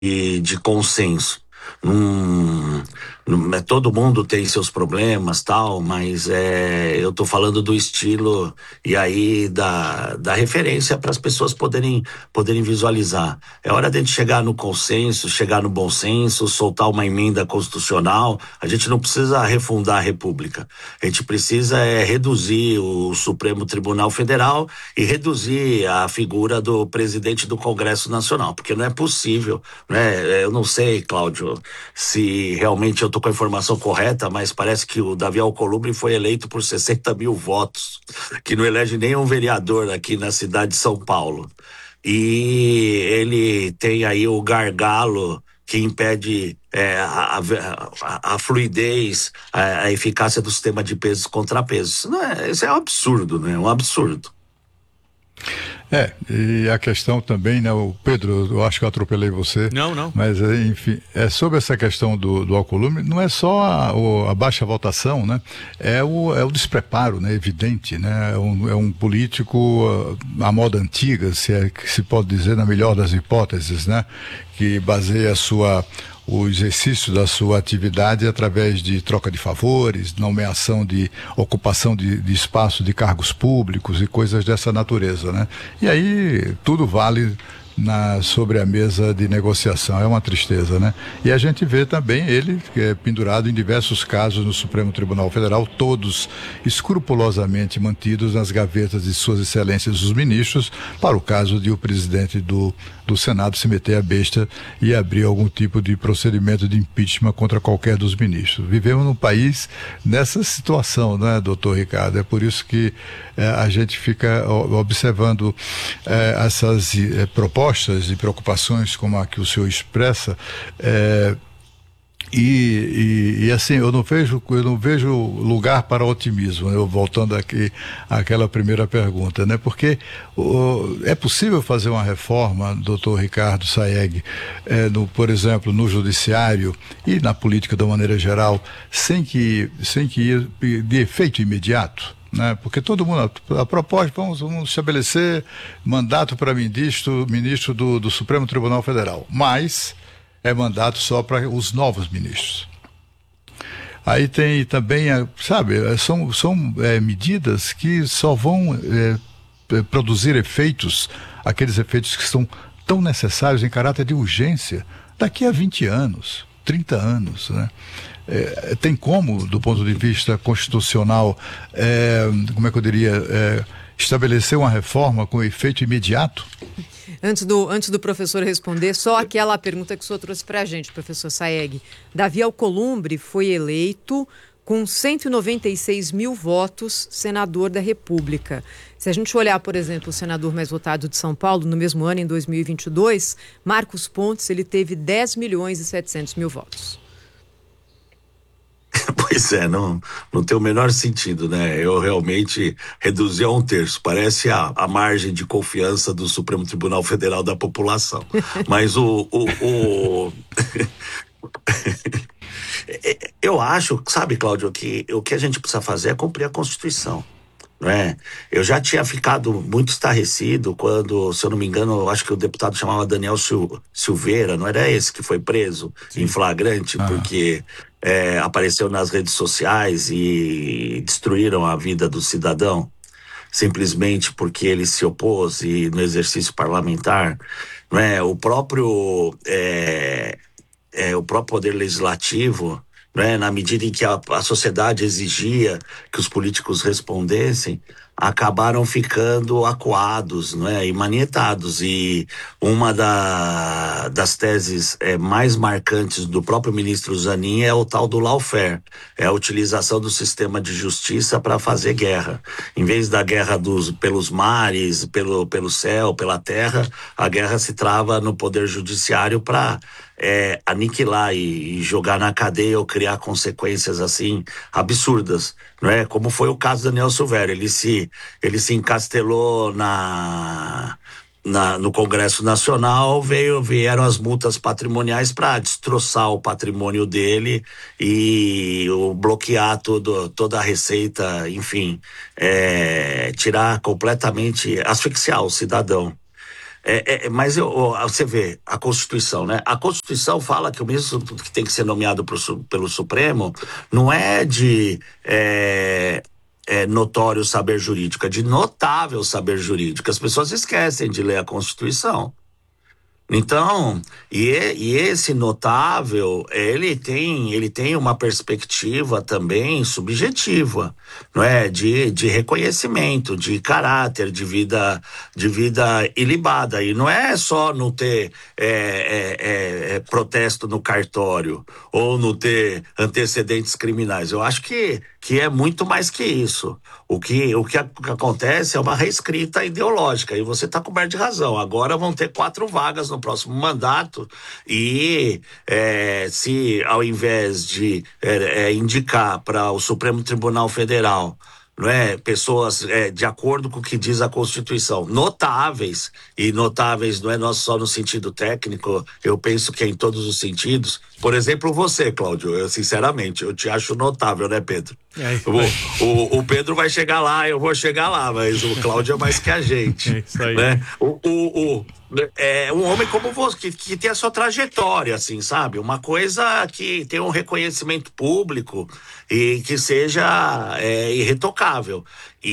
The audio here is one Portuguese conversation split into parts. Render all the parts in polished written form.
de consenso. Num, todo mundo tem seus problemas, tal, mas eu tô falando do estilo e aí da referência para as pessoas poderem visualizar. É hora de a gente chegar no consenso, chegar no bom senso, soltar uma emenda constitucional. A gente não precisa refundar a República. A gente precisa reduzir o Supremo Tribunal Federal e reduzir a figura do presidente do Congresso Nacional, porque não é possível, né? Eu não sei, Cláudio, se realmente eu tô com a informação correta, mas parece que o Davi Alcolumbre foi eleito por 60 mil votos, que não elege nenhum vereador aqui na cidade de São Paulo. E ele tem aí o gargalo que impede a fluidez, a eficácia do sistema de pesos e contrapesos. Isso é um absurdo, né? Um absurdo. E a questão também, né, o Pedro, eu acho que eu atropelei você. Não, não. Mas, enfim, sobre essa questão do Alcolumbre, não é só a baixa votação, né? É o despreparo, né, evidente, né? É um político à moda antiga, se é que se pode dizer, na melhor das hipóteses, né? Que baseia o exercício da sua atividade através de troca de favores, nomeação de ocupação de espaço de cargos públicos e coisas dessa natureza, né? E aí tudo vale sobre a mesa de negociação. É uma tristeza, né? E a gente vê também ele pendurado em diversos casos no Supremo Tribunal Federal, todos escrupulosamente mantidos nas gavetas de suas excelências os ministros, para o caso de o presidente do Senado se meter a besta e abrir algum tipo de procedimento de impeachment contra qualquer dos ministros. Vivemos num país nessa situação, né, doutor Ricardo? É por isso que a gente fica observando essas propostas e preocupações como a que o senhor expressa, e assim, eu não vejo lugar para otimismo, né? Eu voltando aqui àquela primeira pergunta, né? Porque é possível fazer uma reforma, doutor Ricardo Sayegh, por exemplo, no judiciário e na política de uma maneira geral, sem que de efeito imediato? Né? Porque todo mundo, a propósito, vamos estabelecer mandato para ministro do Supremo Tribunal Federal, mas é mandato só para os novos ministros. Aí tem também, sabe, são medidas que só vão produzir aqueles efeitos que são tão necessários em caráter de urgência daqui a 20 anos, 30 anos, né? Tem como, do ponto de vista constitucional, como é que eu diria, estabelecer uma reforma com efeito imediato? Antes do professor responder, só aquela pergunta que o senhor trouxe para a gente, professor Sayegh. Davi Alcolumbre foi eleito com 196 mil votos senador da República. Se a gente olhar, por exemplo, o senador mais votado de São Paulo, no mesmo ano, em 2022, Marcos Pontes, ele teve 10 milhões e 700 mil votos. Pois não tem o menor sentido, né? Eu realmente reduzi a 1/3. Parece a margem de confiança do Supremo Tribunal Federal da população. Mas eu acho, sabe, Cláudio, que o que a gente precisa fazer é cumprir a Constituição. Não é? Eu já tinha ficado muito estarrecido quando, se eu não me engano, eu acho que o deputado chamava Daniel Silveira, não era esse que foi preso em flagrante, porque apareceu nas redes sociais e destruíram a vida do cidadão, simplesmente porque ele se opôs e no exercício parlamentar, não é? O próprio poder legislativo, né, na medida em que a sociedade exigia que os políticos respondessem, acabaram ficando acuados, né, e manietados. E uma das teses mais marcantes do próprio ministro Zanin é o tal do lawfare, é a utilização do sistema de justiça para fazer guerra. Em vez da guerra pelos mares, pelo céu, pela terra, a guerra se trava no poder judiciário para aniquilar e jogar na cadeia ou criar consequências assim absurdas, não é? Como foi o caso do Daniel Silveira. Ele se encastelou no Congresso Nacional, vieram as multas patrimoniais para destroçar o patrimônio dele e bloquear toda a receita, enfim, tirar completamente, asfixiar o cidadão. Mas você vê a Constituição, né? A Constituição fala que o ministro que tem que ser nomeado pelo Supremo não é de notório saber jurídico, é de notável saber jurídico. As pessoas esquecem de ler a Constituição. Então, e esse notável, ele tem uma perspectiva também subjetiva, não é? De reconhecimento, de caráter, de vida ilibada. E não é só não ter protesto no cartório ou não ter antecedentes criminais. Eu acho que é muito mais que isso. O que acontece é uma reescrita ideológica, e você está coberto de razão. Agora vão ter 4 vagas no próximo mandato, e se ao invés de indicar para o Supremo Tribunal Federal, não é, pessoas de acordo com o que diz a Constituição, notáveis, e notáveis não é só no sentido técnico, eu penso que é em todos os sentidos. Por exemplo, você, Cláudio, eu sinceramente, eu te acho notável, né, Pedro? O Pedro vai chegar lá, eu vou chegar lá, mas o Cláudio é mais que a gente. É isso aí. Né? Um homem como você, que tem a sua trajetória, assim, sabe? Uma coisa que tem um reconhecimento público e que seja irretocável.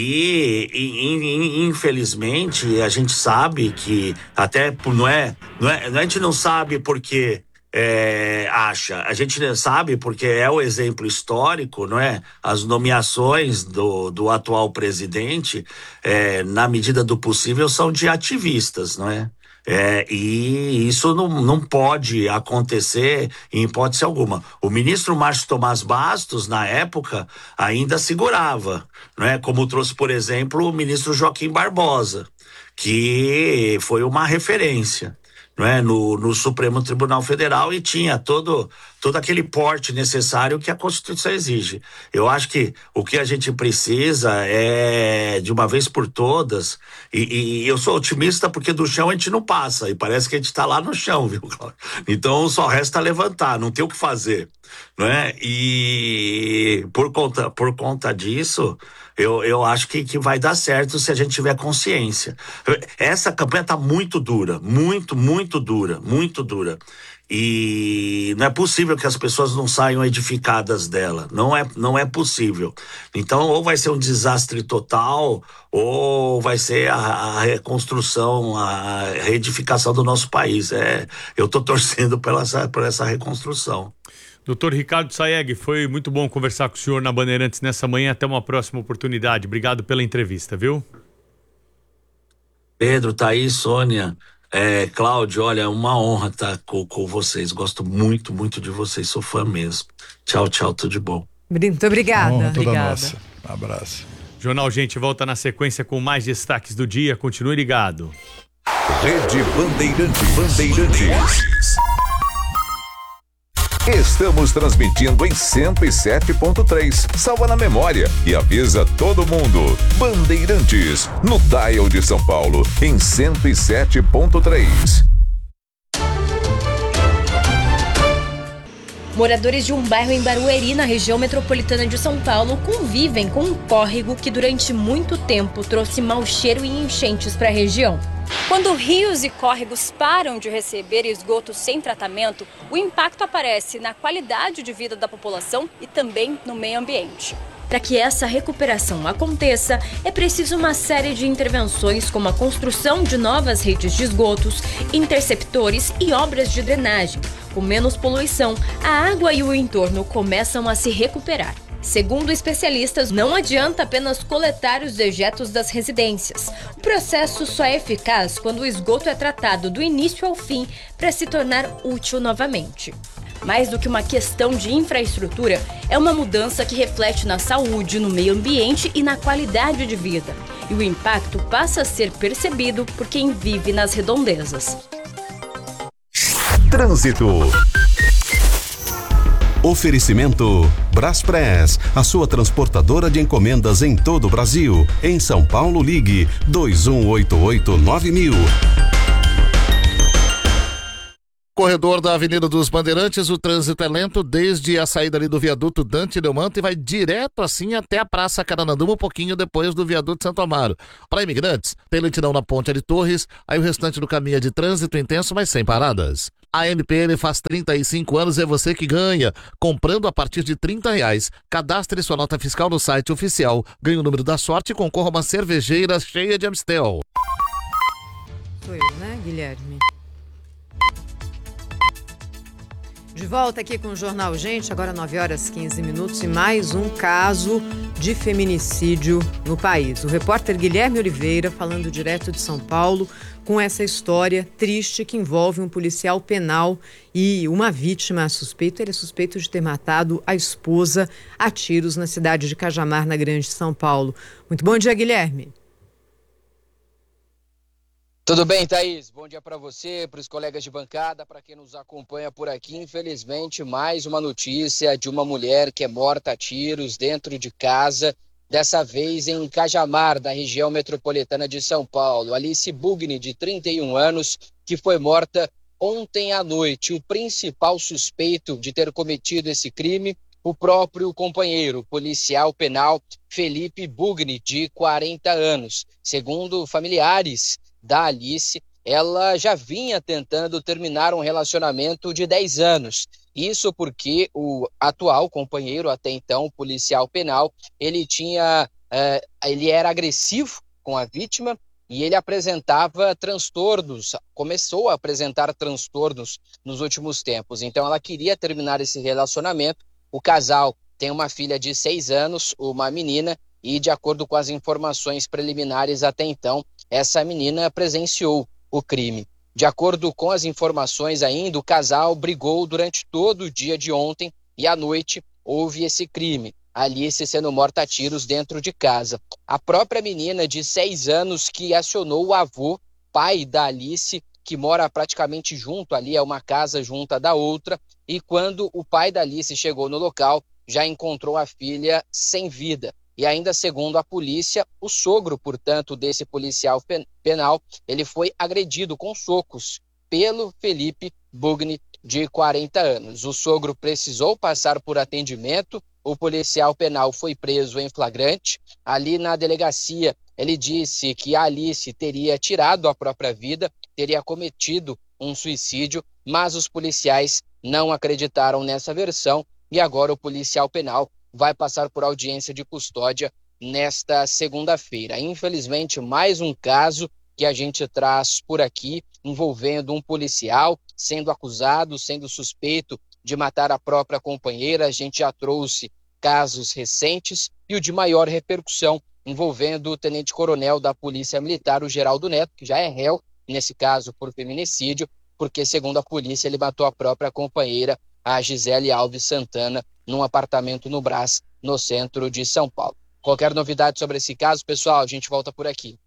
E infelizmente, a gente sabe que até a gente não sabe porque acha. A gente sabe porque é o exemplo histórico, não é? As nomeações do atual presidente, na medida do possível, são de ativistas, não é? E isso não pode acontecer em hipótese alguma. O ministro Márcio Tomás Bastos, na época, ainda segurava, não é? Como trouxe, por exemplo, o ministro Joaquim Barbosa, que foi uma referência, não é? No Supremo Tribunal Federal, e tinha todo aquele porte necessário que a Constituição exige. Eu acho que o que a gente precisa é, de uma vez por todas, e eu sou otimista porque do chão a gente não passa, e parece que a gente está lá no chão, viu, Cláudio? Então só resta levantar, não tem o que fazer, não é? E por conta disso, eu acho que vai dar certo se a gente tiver consciência. Essa campanha está muito dura, muito dura. E não é possível que as pessoas não saiam edificadas dela. Não é possível. Então, ou vai ser um desastre total, ou vai ser a reconstrução, a reedificação do nosso país. Eu estou torcendo por essa reconstrução. Doutor Ricardo Sayegh, foi muito bom conversar com o senhor na Bandeirantes nessa manhã. Até uma próxima oportunidade. Obrigado pela entrevista, viu? Pedro, Thaís, Sônia, Cláudio, olha, é uma honra estar com vocês. Gosto muito de vocês, sou fã mesmo. Tchau, tudo de bom. Muito obrigada. Honra toda Obrigada. nossa. Um abraço. Jornal Gente volta na sequência com mais destaques do dia. Continue ligado. Rede Bandeirantes. Estamos transmitindo em 107.3. Salva na memória e avisa todo mundo. Bandeirantes, no dial de São Paulo, em 107.3. Moradores de um bairro em Barueri, na região metropolitana de São Paulo, convivem com um córrego que durante muito tempo trouxe mau cheiro e enchentes para a região. Quando rios e córregos param de receber esgoto sem tratamento, o impacto aparece na qualidade de vida da população e também no meio ambiente. Para que essa recuperação aconteça, é preciso uma série de intervenções, como a construção de novas redes de esgotos, interceptores e obras de drenagem. Com menos poluição, a água e o entorno começam a se recuperar. Segundo especialistas, não adianta apenas coletar os dejetos das residências. O processo só é eficaz quando o esgoto é tratado do início ao fim para se tornar útil novamente. Mais do que uma questão de infraestrutura, é uma mudança que reflete na saúde, no meio ambiente e na qualidade de vida. E o impacto passa a ser percebido por quem vive nas redondezas. Trânsito. Oferecimento Braspress, a sua transportadora de encomendas em todo o Brasil. Em São Paulo, ligue 2188-9000. Corredor da Avenida dos Bandeirantes, o trânsito é lento desde a saída ali do viaduto Dante Delmanto e vai direto assim até a Praça Carananduva, um pouquinho depois do viaduto Santo Amaro. Para imigrantes, tem lentidão na Ponte de Torres, aí o restante do caminho é de trânsito intenso, mas sem paradas. A MPM faz 35 anos, é você que ganha. Comprando a partir de R$30. Cadastre sua nota fiscal no site oficial, ganhe o número da sorte e concorra a uma cervejeira cheia de Amstel. Sou eu, né, Guilherme? De volta aqui com o Jornal Gente, agora 9h15 e mais um caso de feminicídio no país. O repórter Guilherme Oliveira falando direto de São Paulo com essa história triste que envolve um policial penal e uma vítima suspeita. Ele é suspeito de ter matado a esposa a tiros na cidade de Cajamar, na Grande São Paulo. Muito bom dia, Guilherme. Tudo bem, Thaís? Bom dia para você, para os colegas de bancada, para quem nos acompanha por aqui. Infelizmente, mais uma notícia de uma mulher que é morta a tiros dentro de casa, dessa vez em Cajamar, da região metropolitana de São Paulo. Alice Bugni, de 31 anos, que foi morta ontem à noite. O principal suspeito de ter cometido esse crime, o próprio companheiro policial penal Felipe Bugni, de 40 anos. Segundo familiares da Alice, ela já vinha tentando terminar um relacionamento de 10 anos. Isso porque o atual companheiro, até então policial penal, ele era agressivo com a vítima e ele apresentava transtornos, começou a apresentar transtornos nos últimos tempos. Então ela queria terminar esse relacionamento. O casal tem uma filha de 6 anos, uma menina, e de acordo com as informações preliminares até então, essa menina presenciou o crime. De acordo com as informações ainda, o casal brigou durante todo o dia de ontem e à noite houve esse crime. Alice sendo morta a tiros dentro de casa. A própria menina de 6 anos que acionou o avô, pai da Alice, que mora praticamente junto ali, é uma casa junto da outra, e quando o pai da Alice chegou no local, já encontrou a filha sem vida. E ainda segundo a polícia, o sogro, portanto, desse policial penal, ele foi agredido com socos pelo Felipe Bugni, de 40 anos. O sogro precisou passar por atendimento, o policial penal foi preso em flagrante. Ali na delegacia, ele disse que a Alice teria tirado a própria vida, teria cometido um suicídio, mas os policiais não acreditaram nessa versão e agora o policial penal vai passar por audiência de custódia nesta segunda-feira. Infelizmente, mais um caso que a gente traz por aqui, envolvendo um policial sendo acusado, sendo suspeito de matar a própria companheira. A gente já trouxe casos recentes e o de maior repercussão, envolvendo o tenente-coronel da Polícia Militar, o Geraldo Neto, que já é réu, nesse caso, por feminicídio, porque, segundo a polícia, ele matou a própria companheira, a Gisele Alves Santana, num apartamento no Brás, no centro de São Paulo. Qualquer novidade sobre esse caso, pessoal, a gente volta por aqui.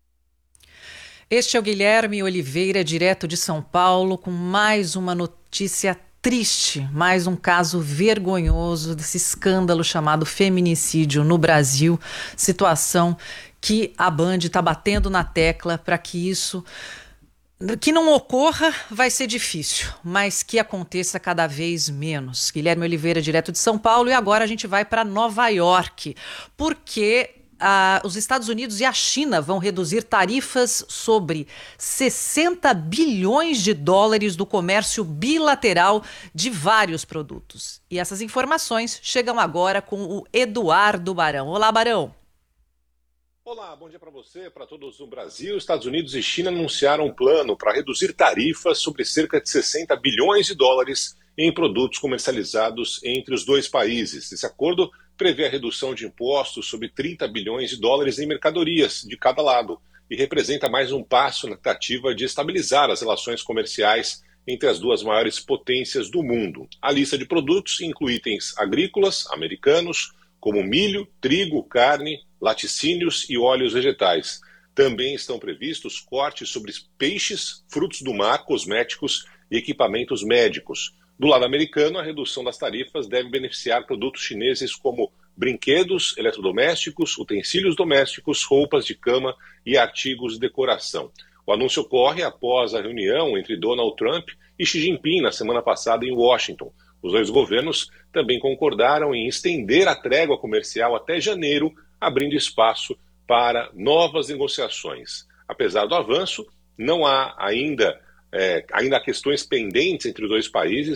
Este é o Guilherme Oliveira, direto de São Paulo, com mais uma notícia triste, mais um caso vergonhoso desse escândalo chamado feminicídio no Brasil. Situação que a Band está batendo na tecla para que isso... que não ocorra vai ser difícil, mas que aconteça cada vez menos. Guilherme Oliveira, direto de São Paulo, e agora a gente vai para Nova York, porque os Estados Unidos e a China vão reduzir tarifas sobre 60 bilhões de dólares do comércio bilateral de vários produtos. E essas informações chegam agora com o Eduardo Barão. Olá, Barão. Olá, bom dia para você, para todos no Brasil. Estados Unidos e China anunciaram um plano para reduzir tarifas sobre cerca de 60 bilhões de dólares em produtos comercializados entre os dois países. Esse acordo prevê a redução de impostos sobre 30 bilhões de dólares em mercadorias de cada lado e representa mais um passo na tentativa de estabilizar as relações comerciais entre as duas maiores potências do mundo. A lista de produtos inclui itens agrícolas americanos, como milho, trigo, carne, laticínios e óleos vegetais. Também estão previstos cortes sobre peixes, frutos do mar, cosméticos e equipamentos médicos. Do lado americano, a redução das tarifas deve beneficiar produtos chineses como brinquedos, eletrodomésticos, utensílios domésticos, roupas de cama e artigos de decoração. O anúncio ocorre após a reunião entre Donald Trump e Xi Jinping na semana passada em Washington. Os dois governos também concordaram em estender a trégua comercial até janeiro, abrindo espaço para novas negociações. Apesar do avanço, não há ainda há questões pendentes entre os dois países.